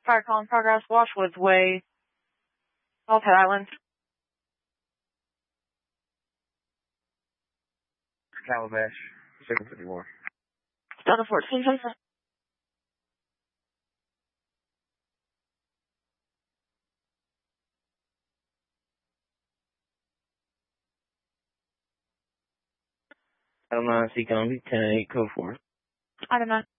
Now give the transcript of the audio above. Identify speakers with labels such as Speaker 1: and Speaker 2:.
Speaker 1: Fire call in progress. Washwoods Way, Alpine Islands.
Speaker 2: Calabash, 751.
Speaker 1: Delta 14, Jason.
Speaker 2: L9 Seacom, 10-8, code 4.
Speaker 1: I don't know.